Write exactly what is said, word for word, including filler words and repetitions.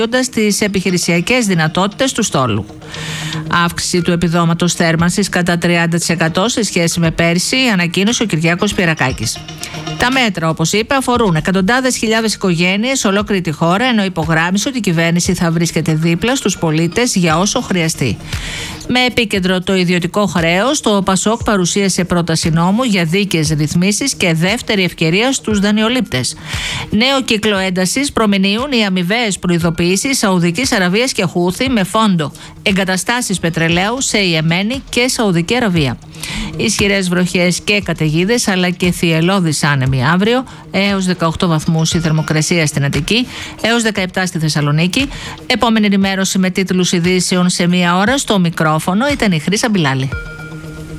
τις επιχειρησιακές δυνατότητες του στόλου. Αύξηση του επιδόματος θέρμανσης κατά τριάντα τοις εκατό σε σχέση με πέρσι, ανακοίνωσε ο Κυριάκος Πιερακάκης. Τα μέτρα, όπως είπε, αφορούν εκατοντάδες χιλιάδες οικογένειες σε ολόκληρη τη χώρα, ενώ υπογράμμισε ότι η κυβέρνηση θα βρίσκεται δίπλα στους πολίτες για όσο χρειαστεί. Με επίκεντρο το ιδιωτικό χρέος, το ΠΑΣΟΚ παρουσίασε πρόταση νόμου για δίκαιες ρυθμίσεις και δεύτερη ευκαιρία στους δανειολήπτες. Νέο κύκλο έντασης προμηνύουν οι αμοιβαίες προειδοποιήσεις Σαουδικής Αραβίας και Χούθη με φόντο εγκαταστάσεις πετρελαίου σε Ιεμένη και Σαουδική Αραβία. Ισχυρές βροχές και καταιγίδες, αλλά και θυελλώδης άνεμοι αύριο, έως δεκαοκτώ βαθμούς η θερμοκρασία στην Αττική, έως δεκαεπτά στη Θεσσαλονίκη. Επόμενη ενημέρωση με τίτλους ειδήσεων σε μία ώρα. Στο μικρόφωνο ήταν η Χρύσα Μπιλάλη.